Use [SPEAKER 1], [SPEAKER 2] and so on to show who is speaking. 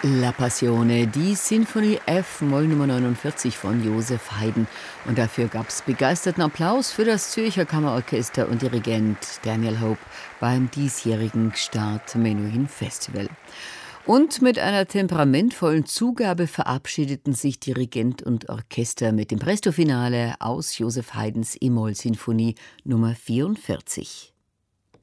[SPEAKER 1] La Passione, die Sinfonie F-Moll Nummer 49 von Joseph Haydn. Und dafür gab es begeisterten Applaus für das Zürcher Kammerorchester und Dirigent Daniel Hope beim diesjährigen Gstaad Menuhin Festival. Und mit einer temperamentvollen Zugabe verabschiedeten sich Dirigent und Orchester mit dem Presto-Finale aus Joseph Haydns E-Moll-Sinfonie Nummer 44.